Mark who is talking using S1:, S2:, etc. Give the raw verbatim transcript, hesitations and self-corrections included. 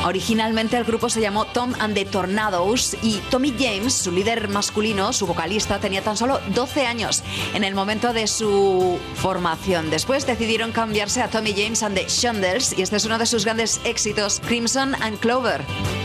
S1: Originalmente el grupo se llamó Tom and the Tornadoes y Tommy James, su líder masculino, su vocalista, tenía tan solo doce años en el momento de su formación. Después decidieron cambiarse a Tommy James and the Shondells y este es uno de sus grandes éxitos, Crimson and Clover.